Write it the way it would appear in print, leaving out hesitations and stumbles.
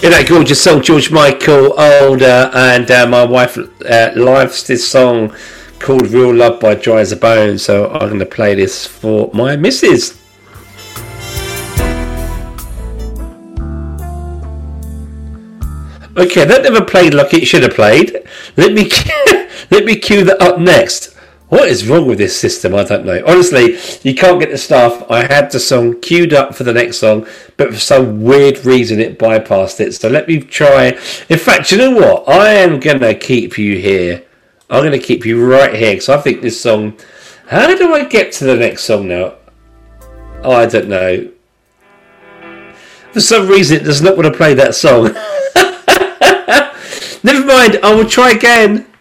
In that gorgeous song, George Michael, Older, and my wife likes this song called Real Love by Dry as a Bone. So I'm going to play this for my missus. Okay, that never played like it should have played. Let me cue that up next. What is wrong with this system? I don't know. Honestly, you can't get the stuff. I had the song queued up for the next song, but for some weird reason it bypassed it. So let me try. In fact, you know what? I am going to keep you here. I'm going to keep you right here because I think this song... How do I get to the next song now? Oh, I don't know. For some reason, it does not want to play that song. Never mind, I will try again.